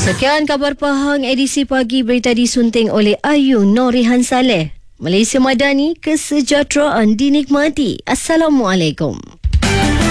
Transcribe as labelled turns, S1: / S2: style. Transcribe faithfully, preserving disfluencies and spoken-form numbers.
S1: Sekian khabar Pahang edisi pagi berita disunting oleh Ayu Norihan Saleh. Malaysia Madani, kesejahteraan dinikmati. Assalamualaikum.